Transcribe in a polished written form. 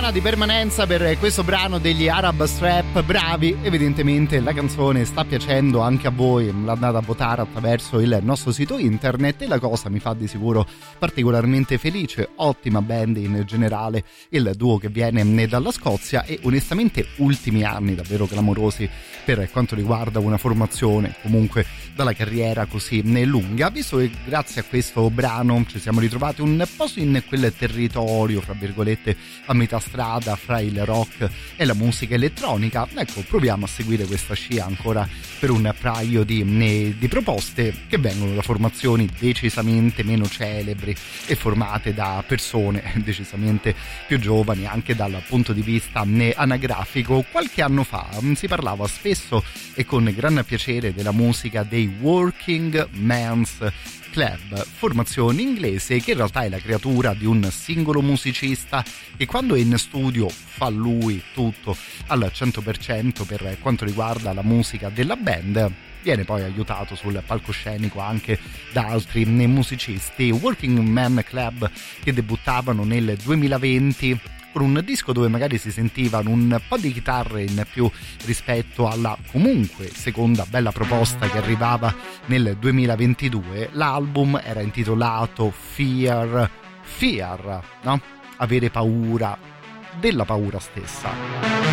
settimana di permanenza per questo brano degli Arab Strap. Bravi, evidentemente la canzone sta piacendo anche a voi, l'andate a votare attraverso il nostro sito internet e la cosa mi fa di sicuro particolarmente felice. Ottima band in generale, il duo che viene dalla Scozia, e onestamente ultimi anni davvero clamorosi per quanto riguarda una formazione comunque dalla carriera così lunga, visto che grazie a questo brano ci siamo ritrovati un po' in quel territorio fra virgolette a metà strada fra il rock e la musica elettronica. Ecco, proviamo a seguire questa scia ancora per un paio di proposte che vengono da formazioni decisamente meno celebri e formate da persone decisamente più giovani anche dal punto di vista anagrafico. Qualche anno fa si parlava spesso e con gran piacere della musica dei Working Men's Club, formazione inglese che in realtà è la creatura di un singolo musicista che quando è in studio fa lui tutto al 100% per quanto riguarda la musica della band. Viene poi aiutato sul palcoscenico anche da altri musicisti. Working Men Club che debuttavano nel 2020 con un disco dove magari si sentivano un po' di chitarre in più rispetto alla comunque seconda bella proposta che arrivava nel 2022. L'album era intitolato Fear, no? Avere paura della paura stessa.